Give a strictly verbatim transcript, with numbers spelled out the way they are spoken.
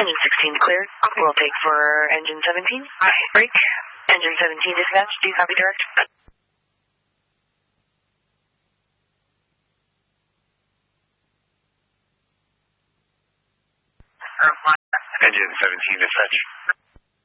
Engine sixteen cleared. We'll take for engine seventeen. Break. Engine seventeen dispatch. Do you copy direct? Engine seventeen dispatch.